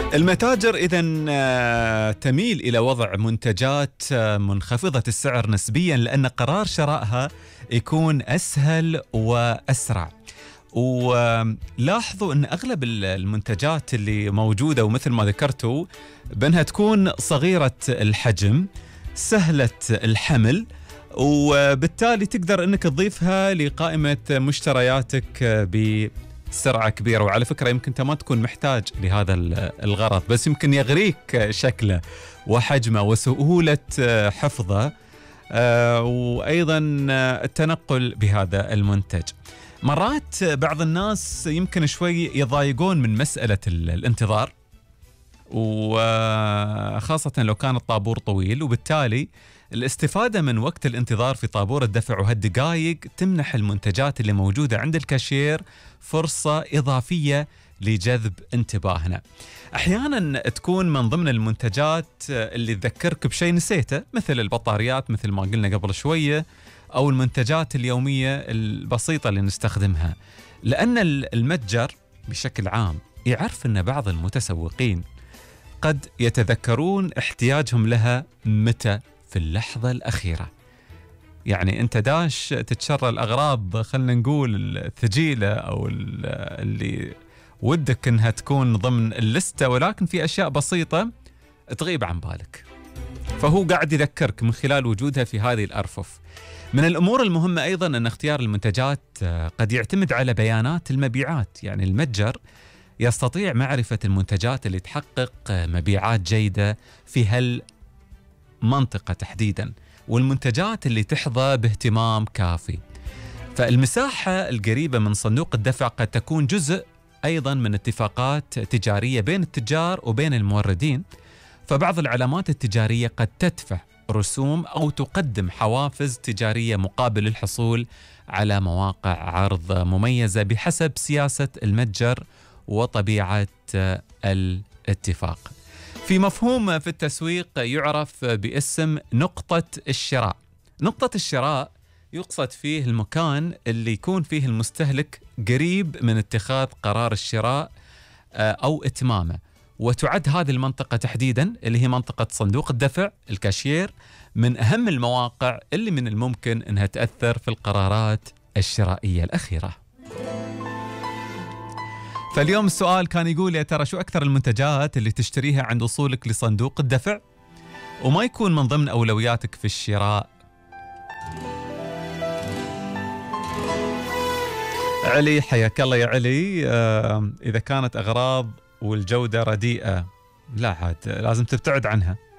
المتاجر إذن تميل إلى وضع منتجات منخفضة السعر نسبيا لأن قرار شرائها يكون أسهل وأسرع. ولاحظوا أن أغلب المنتجات اللي موجودة ومثل ما ذكرتوا بأنها تكون صغيرة الحجم سهلة الحمل، وبالتالي تقدر أنك تضيفها لقائمة مشترياتك بسرعة كبيرة. وعلى فكرة يمكن أنت ما تكون محتاج لهذا الغرض، بس يمكن يغريك شكله وحجمه وسهولة حفظه وأيضا التنقل بهذا المنتج. مرات بعض الناس يمكن شوي يضايقون من مسألة الانتظار، وخاصة لو كان الطابور طويل، وبالتالي الاستفادة من وقت الانتظار في طابور الدفع وهالدقائق تمنح المنتجات اللي موجودة عند الكاشير فرصة إضافية لجذب انتباهنا. أحيانا تكون من ضمن المنتجات اللي تذكرك بشيء نسيته، مثل البطاريات مثل ما قلنا قبل شوية، أو المنتجات اليومية البسيطة اللي نستخدمها، لأن المتجر بشكل عام يعرف أن بعض المتسوقين قد يتذكرون احتياجهم لها متى في اللحظة الأخيرة. يعني أنت داش تتشرى الأغراض، خلنا نقول الثقيلة أو اللي ودك أنها تكون ضمن اللستة، ولكن في أشياء بسيطة تغيب عن بالك، فهو قاعد يذكرك من خلال وجودها في هذه الأرفف. من الأمور المهمة أيضا أن اختيار المنتجات قد يعتمد على بيانات المبيعات. يعني المتجر يستطيع معرفة المنتجات اللي تحقق مبيعات جيدة في هالمنطقة تحديدا، والمنتجات اللي تحظى باهتمام كافي. فالمساحة القريبة من صندوق الدفع قد تكون جزء أيضا من اتفاقات تجارية بين التجار وبين الموردين، فبعض العلامات التجارية قد تدفع رسوم أو تقدم حوافز تجارية مقابل الحصول على مواقع عرض مميزة بحسب سياسة المتجر وطبيعة الاتفاق. في مفهوم في التسويق يعرف باسم نقطة الشراء. نقطة الشراء يقصد فيه المكان اللي يكون فيه المستهلك قريب من اتخاذ قرار الشراء أو إتمامه، وتعد هذه المنطقة تحديدا اللي هي منطقة صندوق الدفع الكاشير من أهم المواقع اللي من الممكن أنها تأثر في القرارات الشرائية الأخيرة. فاليوم السؤال كان يقول يا ترى شو أكثر المنتجات اللي تشتريها عند وصولك لصندوق الدفع وما يكون من ضمن أولوياتك في الشراء؟ علي حياك الله يا علي. إذا كانت أغراض والجودة رديئة لا عاد لازم تبتعد عنها.